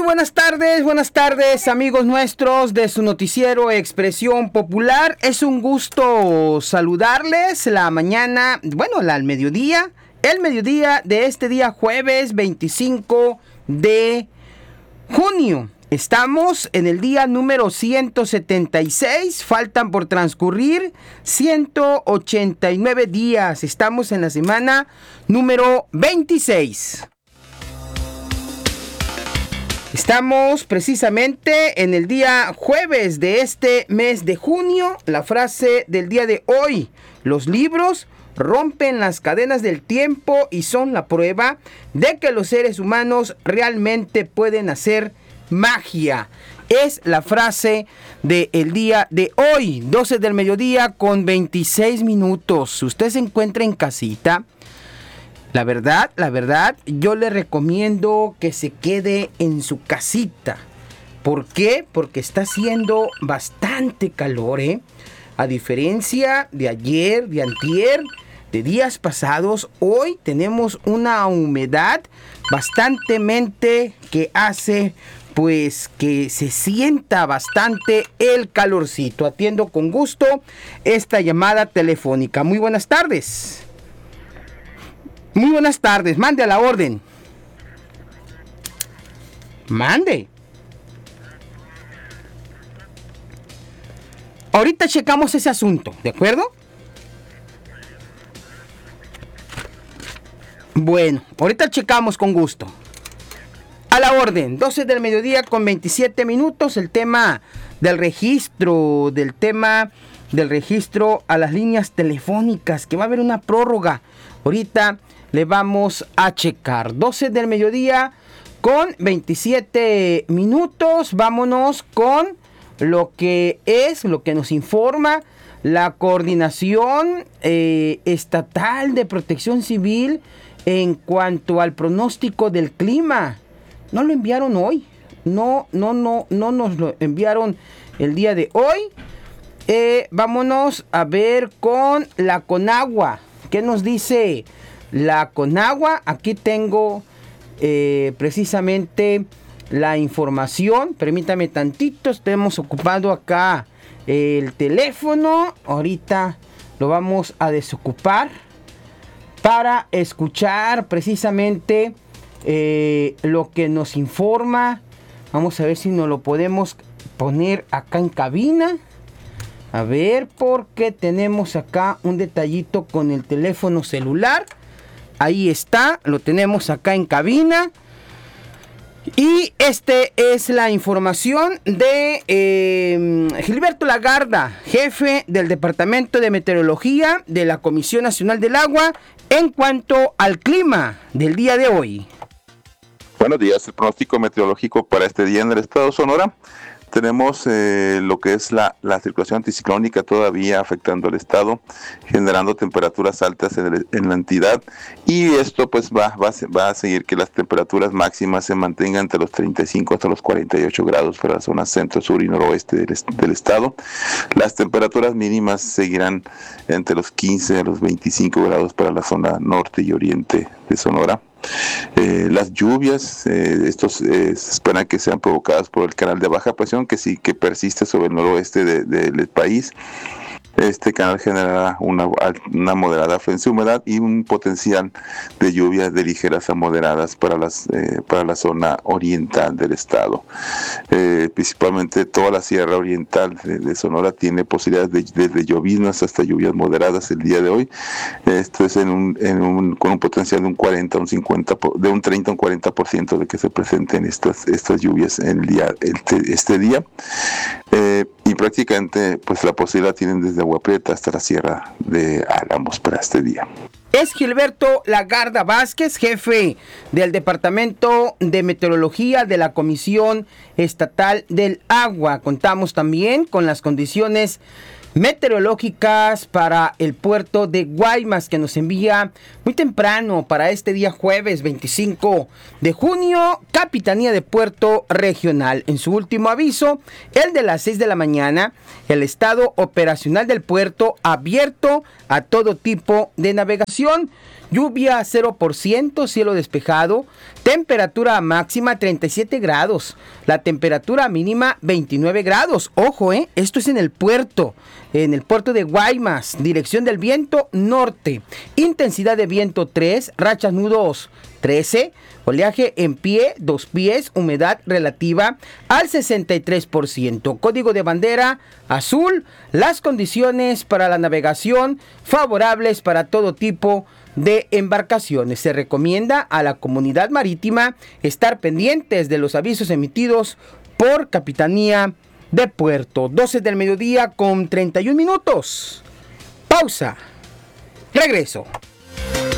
buenas tardes amigos nuestros de su noticiero Expresión Popular. Es un gusto saludarles el mediodía de este día jueves 25 de junio. Estamos en el día número 176, faltan por transcurrir 189 días. Estamos en la semana número 26. Estamos precisamente en el día jueves de este mes de junio. La frase del día de hoy: los libros rompen las cadenas del tiempo y son la prueba de que los seres humanos realmente pueden hacer magia. Es la frase del día de hoy, 12 del mediodía con 26 minutos. Si usted se encuentra en casita, la verdad, yo le recomiendo que se quede en su casita. ¿Por qué? Porque está haciendo bastante calor, A diferencia de ayer, de antier, de días pasados, hoy tenemos una humedad bastantemente que hace pues que se sienta bastante el calorcito. Atiendo con gusto esta llamada telefónica. Muy buenas tardes. Muy buenas tardes, mande a la orden. Mande. Ahorita checamos ese asunto, ¿de acuerdo? Bueno, ahorita checamos con gusto. A la orden, 12 del mediodía con 27 minutos, el tema del registro, a las líneas telefónicas, que va a haber una prórroga. Ahorita le vamos a checar. 12 del mediodía con 27 minutos. Vámonos con lo que nos informa la Coordinación Estatal de Protección Civil en cuanto al pronóstico del clima. No lo enviaron hoy. No nos lo enviaron el día de hoy. Vámonos a ver con la Conagua. ¿Qué nos dice la Conagua? Aquí tengo precisamente la información. Permítame tantito, estemos ocupando acá el teléfono. Ahorita lo vamos a desocupar para escuchar precisamente lo que nos informa. Vamos a ver si nos lo podemos poner acá en cabina. A ver, porque tenemos acá un detallito con el teléfono celular. Ahí está, lo tenemos acá en cabina. Y es la información de Gilberto Lagarda, jefe del Departamento de Meteorología de la Comisión Nacional del Agua, en cuanto al clima del día de hoy. Buenos días, el pronóstico meteorológico para este día en el estado de Sonora. Tenemos lo que es la circulación anticiclónica todavía afectando al estado, generando temperaturas altas en la entidad, y esto pues va a seguir que las temperaturas máximas se mantengan entre los 35 hasta los 48 grados para la zona centro, sur y noroeste del estado. Las temperaturas mínimas seguirán entre los 15 a los 25 grados para la zona norte y oriente de Sonora. Las lluvias, se espera que sean provocadas por el canal de baja presión que persiste sobre el noroeste del país. Este canal generará una moderada afluencia de humedad y un potencial de lluvias de ligeras a moderadas para la zona oriental del estado. Principalmente toda la sierra oriental de Sonora tiene posibilidades desde lloviznas hasta lluvias moderadas el día de hoy. Esto es con un potencial de un 30 a un 40% de que se presenten estas lluvias en este día. Y prácticamente pues la posibilidad tienen desde Agua Prieta hasta la Sierra de Álamos para este día. Es Gilberto Lagarda Vázquez, jefe del Departamento de Meteorología de la Comisión Estatal del Agua. Contamos también con las condiciones meteorológicas para el puerto de Guaymas, que nos envía muy temprano para este día jueves 25 de junio, Capitanía de Puerto Regional. En su último aviso, el de las 6 de la mañana, el estado operacional del puerto abierto a todo tipo de navegación. lluvia 0%, cielo despejado, temperatura máxima 37 grados, la temperatura mínima 29 grados. Ojo, esto es en el puerto de Guaymas, dirección del viento norte, intensidad de viento 3, rachas nudos 13, oleaje en pie, 2 pies, humedad relativa al 63%, código de bandera azul, las condiciones para la navegación favorables para todo tipo de embarcaciones. Se recomienda a la comunidad marítima estar pendientes de los avisos emitidos por Capitanía de Puerto. 12 del mediodía con 31 minutos. Pausa. Regreso.